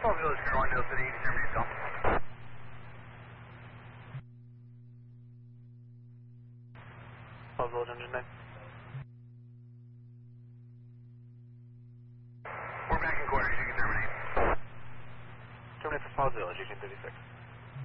Small Village, Carolina City, determine yourself. Small Village, engine 9. We're back in quarters, you can terminate. Terminate for Small Village, 1836.